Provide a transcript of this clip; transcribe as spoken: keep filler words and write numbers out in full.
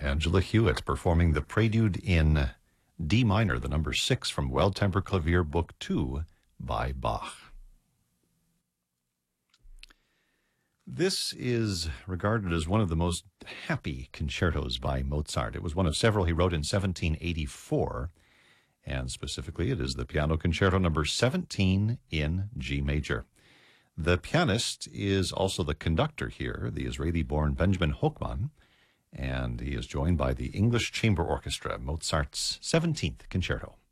Angela Hewitt performing the Prelude in D minor, the number six from Well-Tempered Clavier, Book two by Bach. This is regarded as one of the most happy concertos by Mozart. It was one of several he wrote in seventeen eighty-four, and specifically it is the Piano Concerto number seventeen in G major. The pianist is also the conductor here, the Israeli-born Benjamin Hochman, and he is joined by the English Chamber Orchestra, Mozart's seventeenth Concerto.